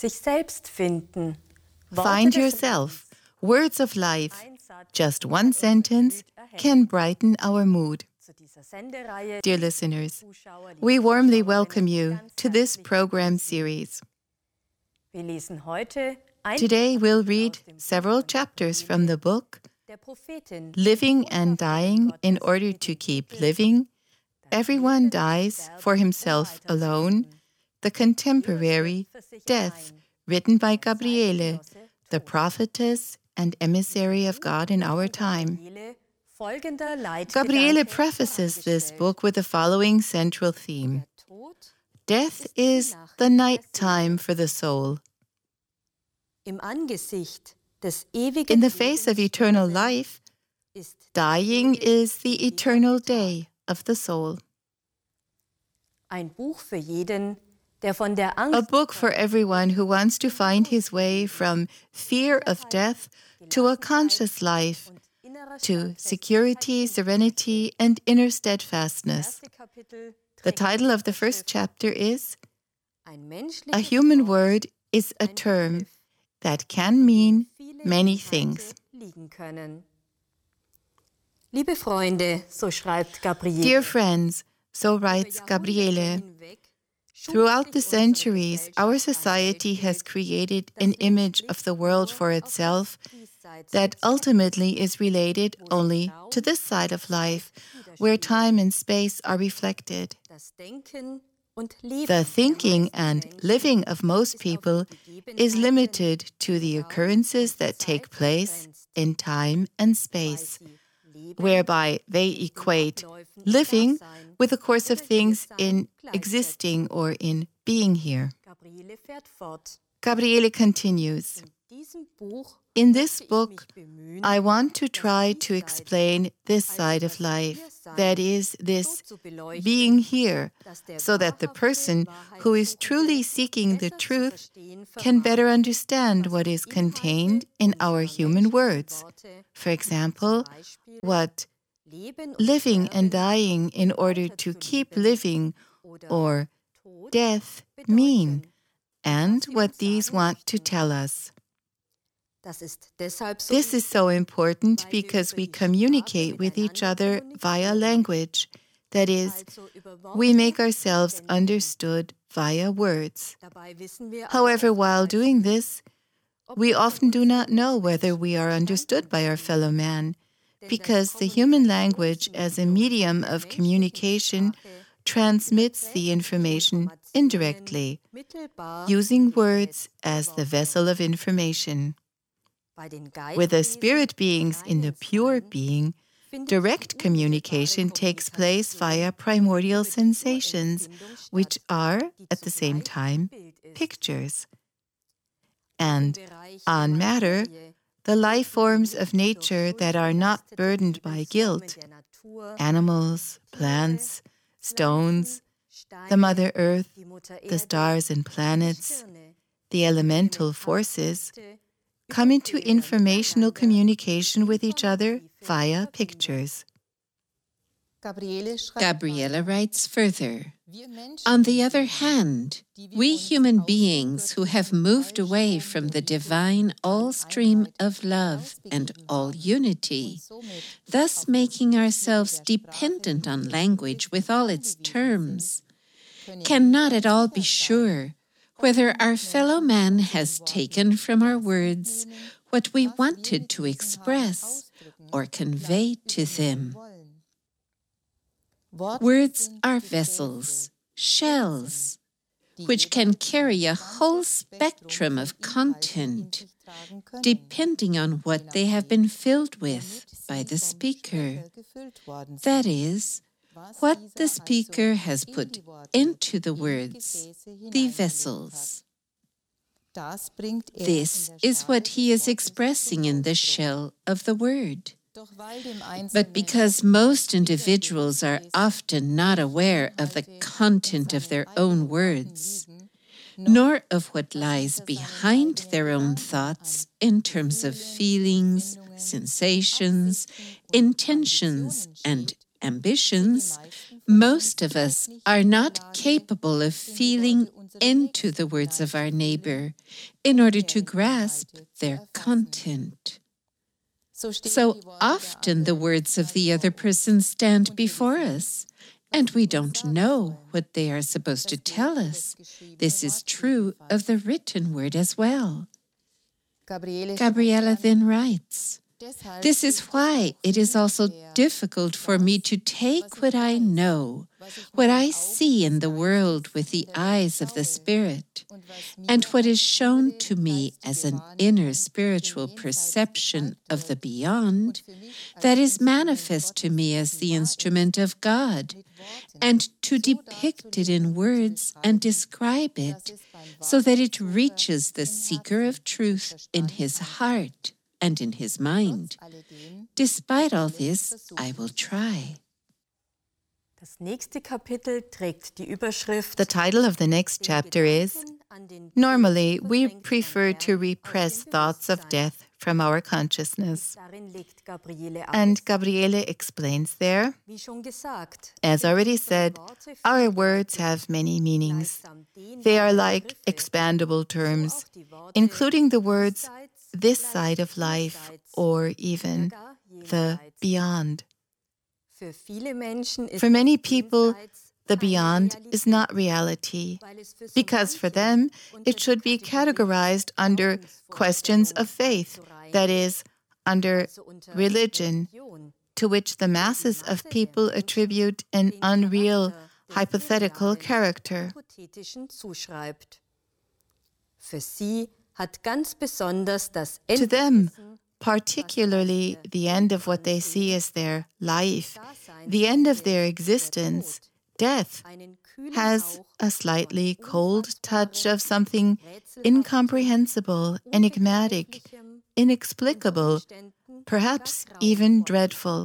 Sich selbst finden. Find yourself. Words of life. Just one sentence can brighten our mood. Dear listeners, we warmly welcome you to this program series. Today we'll read several chapters from the book Living and Dying in Order to Keep Living. Everyone Dies for Himself Alone. The Contemporary Death, written by Gabriele, the prophetess and emissary of God in our time. Gabriele prefaces this book with the following central theme. Death is the night time for the soul. In the face of eternal life, dying is the eternal day of the soul. A book for everyone who wants to find his way from fear of death to a conscious life, to security, serenity, and inner steadfastness. The title of the first chapter is A Human Word is a Term that can mean many things. Dear friends, so writes Gabriele, throughout the centuries, our society has created an image of the world for itself that ultimately is related only to this side of life, where time and space are reflected. The thinking and living of most people is limited to the occurrences that take place in time and space, whereby they equate living with the course of things in existing or in being here. Gabriele continues, in this book, I want to try to explain this side of life, that is, this being here, so that the person who is truly seeking the truth can better understand what is contained in our human words. For example, what living and dying in order to keep living or death mean, and what these want to tell us. This is so important because we communicate with each other via language. That is, we make ourselves understood via words. However, while doing this, we often do not know whether we are understood by our fellow man, because the human language as a medium of communication transmits the information indirectly, using words as the vessel of information. With the spirit beings in the pure being, direct communication takes place via primordial sensations, which are, at the same time, pictures. And on matter, the life forms of nature that are not burdened by guilt, animals, plants, stones, the Mother Earth, the stars and planets, the elemental forces, come into informational communication with each other via pictures. Gabriele writes further, on the other hand, we human beings who have moved away from the divine all-stream of love and all-unity, thus making ourselves dependent on language with all its terms, cannot at all be sure whether our fellow man has taken from our words what we wanted to express or convey to them. Words are vessels, shells, which can carry a whole spectrum of content, depending on what they have been filled with by the speaker. That is, what the speaker has put into the words, the vessels. This is what he is expressing in the shell of the word. But because most individuals are often not aware of the content of their own words, nor of what lies behind their own thoughts in terms of feelings, sensations, intentions, and ambitions, Most of us are not capable of feeling into the words of our neighbor in order to grasp their content. So often the words of the other person stand before us, and we don't know what they are supposed to tell us. This is true of the written word as well. Gabriela then writes, "This is why it is also difficult for me to take what I know, what I see in the world with the eyes of the Spirit, and what is shown to me as an inner spiritual perception of the beyond, that is manifest to me as the instrument of God, and to depict it in words and describe it, so that it reaches the seeker of truth in his heart and in his mind. Despite all this, I will try." The title of the next chapter is, "Normally, we prefer to repress thoughts of death from our consciousness." And Gabriele explains there, as already said, our words have many meanings. They are like expandable terms, including the words "this side of life" or even "the beyond." For many people, the beyond is not reality, because for them it should be categorized under questions of faith, that is, under religion, to which the masses of people attribute an unreal, hypothetical character. To them, particularly the end of what they see as their life, the end of their existence, death, has a slightly cold touch of something incomprehensible, enigmatic, inexplicable, perhaps even dreadful.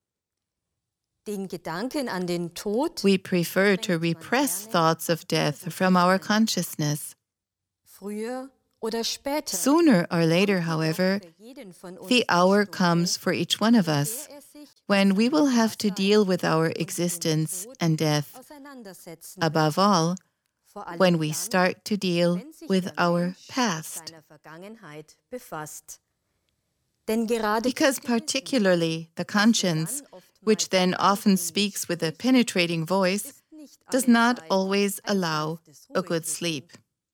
We prefer to repress thoughts of death from our consciousness. Sooner or later, however, the hour comes for each one of us when we will have to deal with our existence and death. Above all, when we start to deal with our past. Because particularly the conscience, which then often speaks with a penetrating voice, does not always allow a good sleep.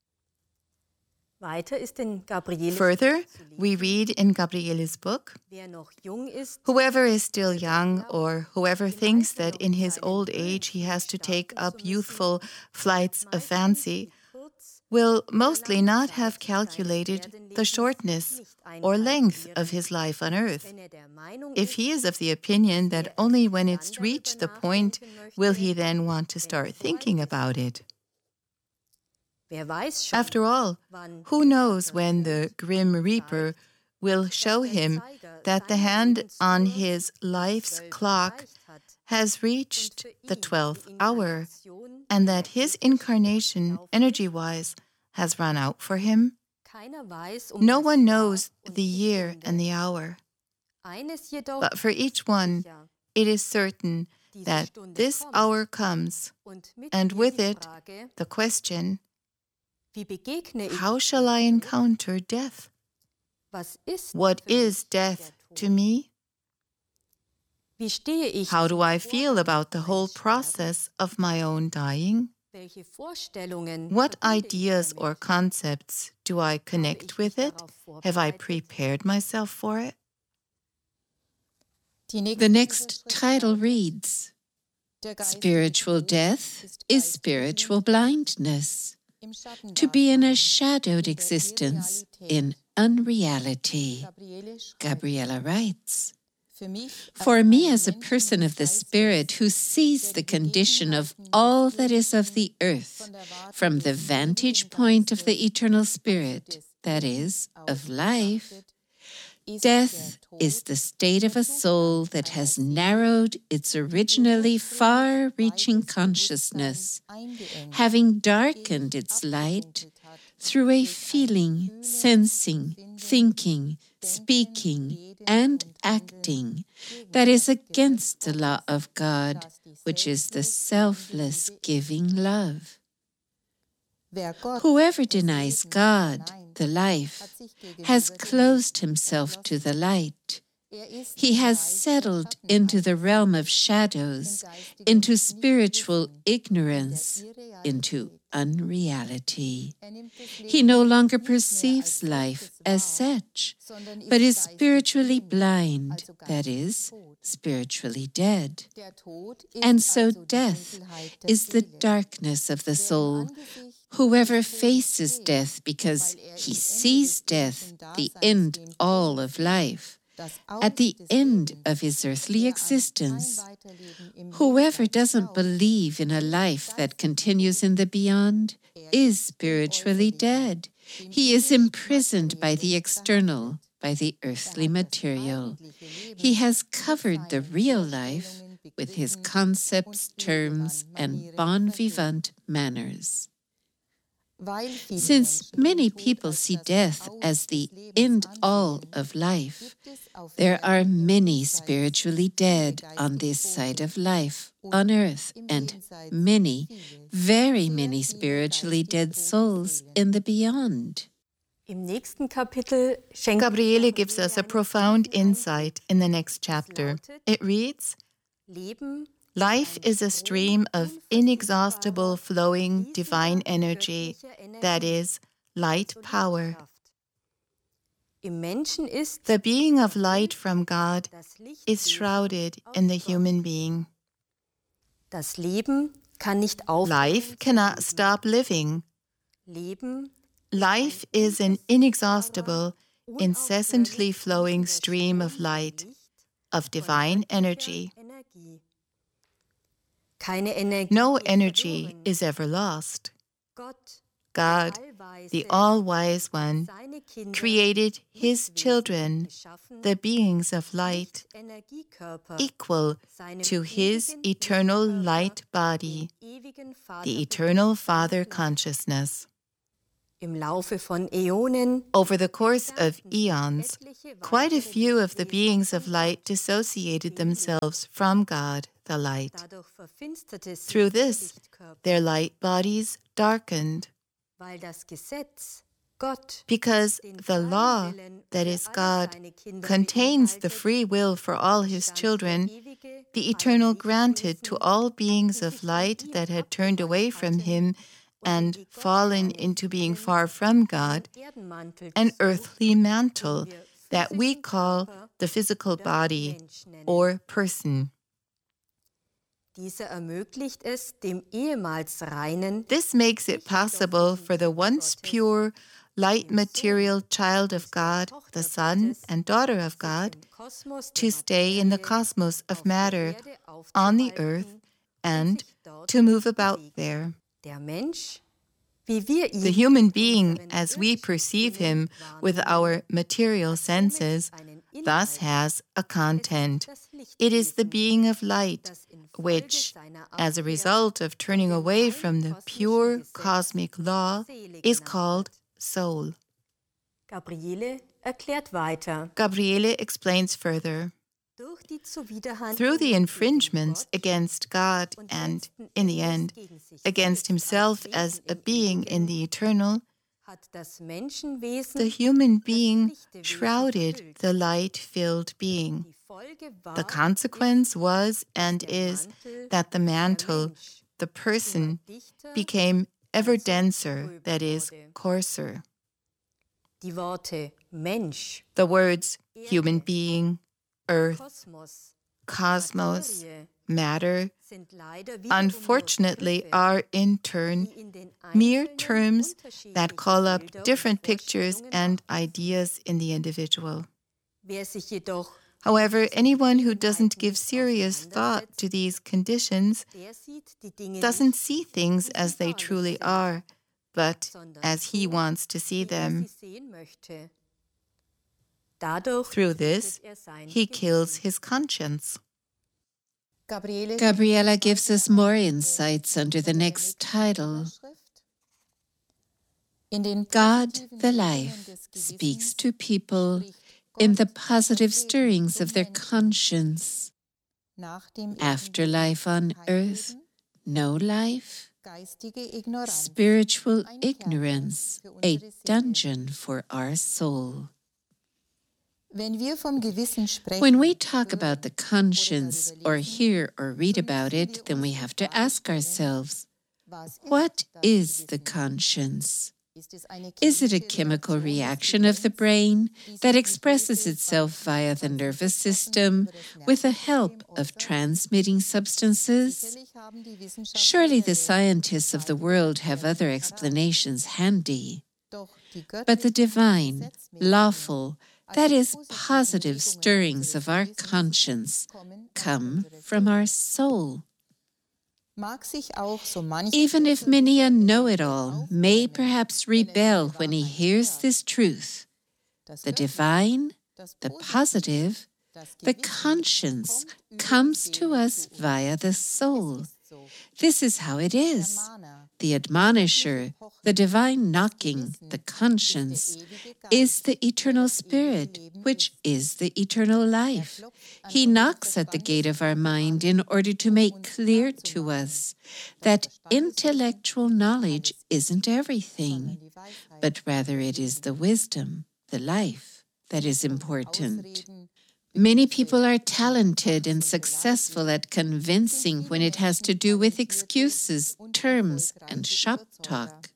Further, we read in Gabriele's book, "Whoever is still young, or whoever thinks that in his old age he has to take up youthful flights of fancy, will mostly not have calculated the shortness or length of his life on earth. If he is of the opinion that only when it's reached the point will he then want to start thinking about it. After all, who knows when the grim reaper will show him that the hand on his life's clock has reached the 12th hour, and that his incarnation, energy-wise, has run out for him? No one knows the year and the hour. But for each one, it is certain that this hour comes, and with it, the question, how shall I encounter death? What is death to me? How do I feel about the whole process of my own dying? What ideas or concepts do I connect with it? Have I prepared myself for it? The next title reads, "Spiritual death is spiritual blindness. To be in a shadowed existence in unreality." Gabriela writes, "For me as a person of the Spirit who sees the condition of all that is of the earth from the vantage point of the eternal Spirit, that is, of life, death is the state of a soul that has narrowed its originally far-reaching consciousness, having darkened its light through a feeling, sensing, thinking, speaking, and acting that is against the law of God, which is the selfless giving love. Whoever denies God, the life, has closed himself to the light. He has settled into the realm of shadows, into spiritual ignorance, into unreality. He no longer perceives life as such, but is spiritually blind, that is, spiritually dead. And so death is the darkness of the soul. Whoever faces death because he sees death, the end all of life, at the end of his earthly existence. Whoever doesn't believe in a life that continues in the beyond is spiritually dead. He is imprisoned by the external, by the earthly material. He has covered the real life with his concepts, terms, and bon vivant manners. Since many people see death as the end all of life, there are many spiritually dead on this side of life, on earth, and many, very many spiritually dead souls in the beyond. Gabriele gives us a profound insight in the next chapter. It reads, "Life is a stream of inexhaustible flowing divine energy, that is, light power. The being of light from God is shrouded in the human being. Life cannot stop living. Life is an inexhaustible, incessantly flowing stream of light, of divine energy. No energy is ever lost. God, the All-Wise One, created His children, the beings of light, equal to His eternal light body, the eternal Father consciousness. Over the course of eons, quite a few of the beings of light dissociated themselves from God, the light. Through this, their light bodies darkened. Because the law, that is God, contains the free will for all His children, the Eternal granted to all beings of light that had turned away from Him and fallen into being far from God, an earthly mantle that we call the physical body or person. This makes it possible for the once pure, light material child of God, the son and daughter of God, to stay in the cosmos of matter on the earth and to move about there. The human being, as we perceive him with our material senses, thus has a content. It is the being of light, which, as a result of turning away from the pure cosmic law, is called soul. Gabriele explains further. Through the infringements against God and, in the end, against himself as a being in the eternal, the human being shrouded the light-filled being. The consequence was and is that the mantle, the person, became ever denser, that is, coarser. The words human being, earth, cosmos, matter, unfortunately are in turn mere terms that call up different pictures and ideas in the individual. However, anyone who doesn't give serious thought to these conditions doesn't see things as they truly are, but as he wants to see them. Through this, he kills his conscience. Gabriela gives us more insights under the next title. God, the life, speaks to people in the positive stirrings of their conscience. Afterlife on earth, no life, spiritual ignorance, a dungeon for our soul. When we talk about the conscience, or hear or read about it, then we have to ask ourselves, what is the conscience? Is it a chemical reaction of the brain that expresses itself via the nervous system with the help of transmitting substances? Surely the scientists of the world have other explanations handy. But the divine, lawful, that is, positive stirrings of our conscience come from our soul. Even if many a know-it-all may perhaps rebel when he hears this truth, the divine, the positive, the conscience comes to us via the soul. This is how it is. The admonisher, the divine knocking, the conscience, is the eternal spirit, which is the eternal life. He knocks at the gate of our mind in order to make clear to us that intellectual knowledge isn't everything, but rather it is the wisdom, the life, that is important. Many people are talented and successful at convincing when it has to do with excuses, terms, and shop talk.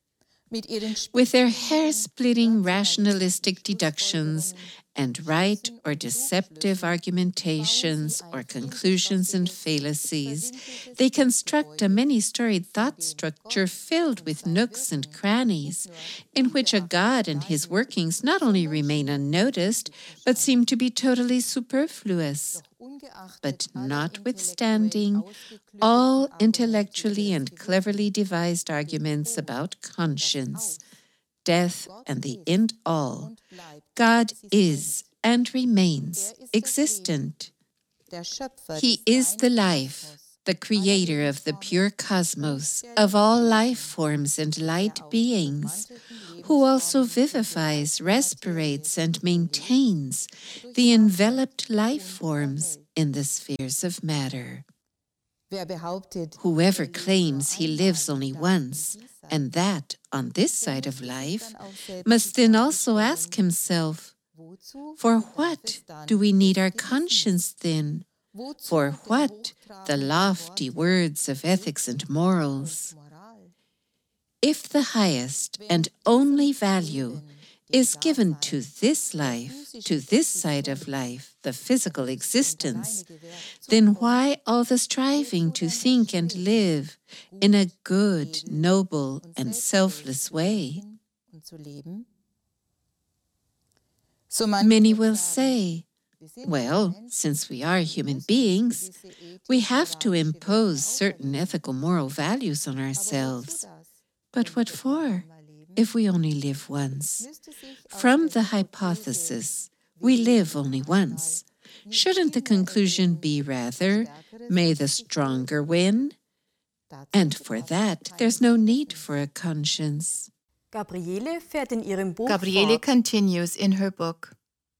With their hair-splitting rationalistic deductions and right or deceptive argumentations or conclusions and fallacies, they construct a many-storied thought structure filled with nooks and crannies, in which a God and his workings not only remain unnoticed, but seem to be totally superfluous. But notwithstanding all intellectually and cleverly devised arguments about conscience, death, and the end all, God is and remains existent. He is the life, the creator of the pure cosmos, of all life forms and light beings, who also vivifies, respirates, and maintains the enveloped life forms in the spheres of matter. Whoever claims he lives only once, and that on this side of life, must then also ask himself, for what do we need our conscience then? For what the lofty words of ethics and morals? If the highest and only value is given to this life, to this side of life, the physical existence, then why all the striving to think and live in a good, noble, and selfless way? Many will say, well, since we are human beings, we have to impose certain ethical moral values on ourselves. But what for, if we only live once? From the hypothesis, we live only once, shouldn't the conclusion be rather, may the stronger win? And for that, there's no need for a conscience. Gabriele continues in her book.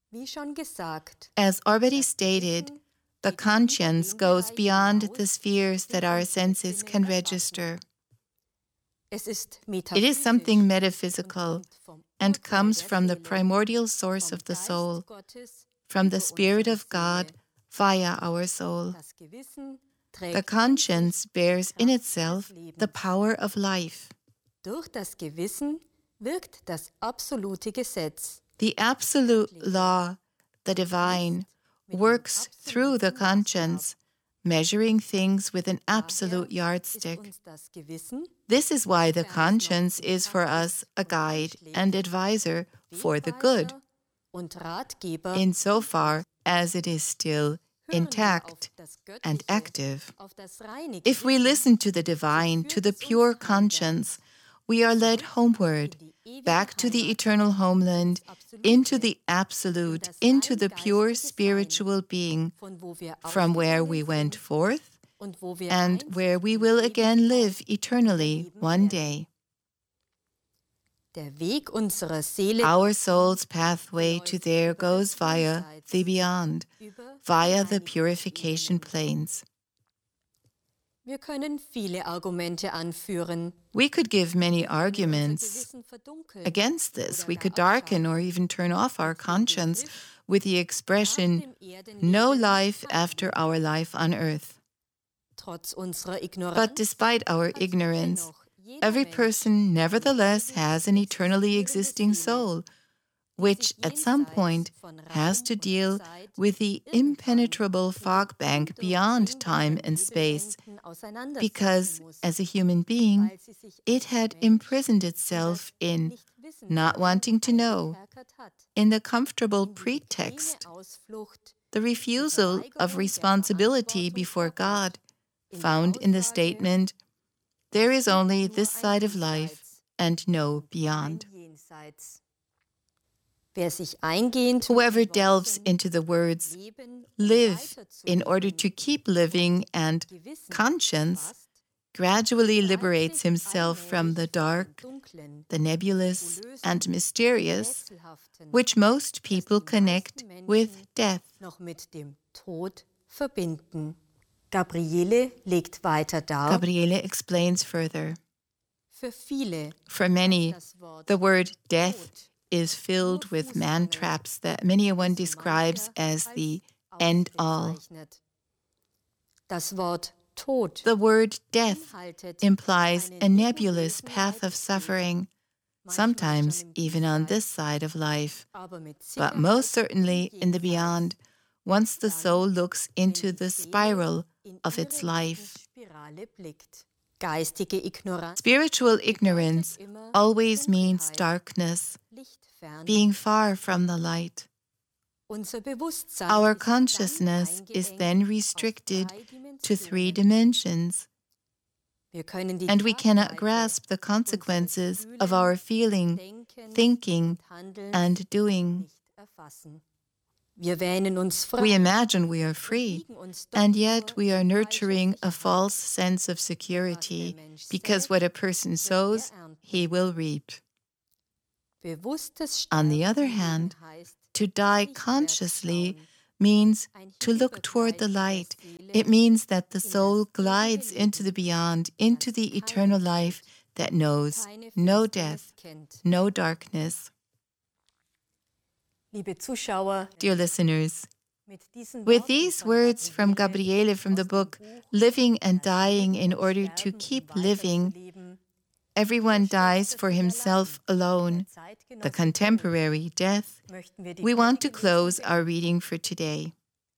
As already stated, the conscience goes beyond the spheres that our senses can register. It is something metaphysical and comes from the primordial source of the soul, from the Spirit of God via our soul. The conscience bears in itself the power of life. The absolute law, the divine, works through the conscience, measuring things with an absolute yardstick. This is why the conscience is for us a guide and advisor for the good, insofar as it is still intact and active. If we listen to the divine, to the pure conscience, we are led homeward, back to the eternal homeland, into the absolute, into the pure spiritual being, from where we went forth, and where we will again live eternally one day. Our soul's pathway to there goes via the beyond, via the purification plains. We could give many arguments against this. We could darken or even turn off our conscience with the expression, no life after our life on earth. But despite our ignorance, every person nevertheless has an eternally existing soul, which at some point has to deal with the impenetrable fog bank beyond time and space, because as a human being, it had imprisoned itself in not wanting to know, in the comfortable pretext, the refusal of responsibility before God, found in the statement, there is only this side of life and no beyond. Whoever delves into the words live in order to keep living and conscience gradually liberates himself from the dark, the nebulous, and mysterious, which most people connect with death. Gabriele legt weiter dar. Gabriele explains further. For many, the word death is filled with man-traps that many a one describes as the end-all. The word death implies a nebulous path of suffering, sometimes even on this side of life, but most certainly in the beyond, once the soul looks into the spiral of its life. Spiritual ignorance always means darkness, being far from the light. Our consciousness is then restricted to 3 dimensions, and we cannot grasp the consequences of our feeling, thinking, and doing. We imagine we are free, and yet we are nurturing a false sense of security, because what a person sows, he will reap. On the other hand, to die consciously means to look toward the light. It means that the soul glides into the beyond, into the eternal life that knows no death, no darkness. Dear listeners, with these words from Gabriele from the book Living and Dying in Order to Keep Living, everyone dies for himself alone, the contemporary death, we want to close our reading for today.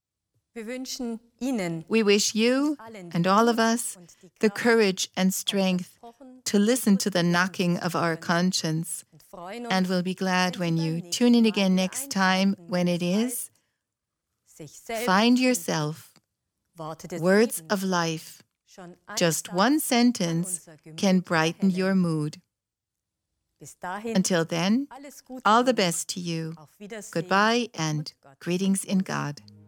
We wish you and all of us the courage and strength to listen to the knocking of our conscience, and we'll be glad when you tune in again next time when it is Find Yourself, Words of Life. Just one sentence can brighten your mood. Until then, all the best to you. Goodbye and greetings in God.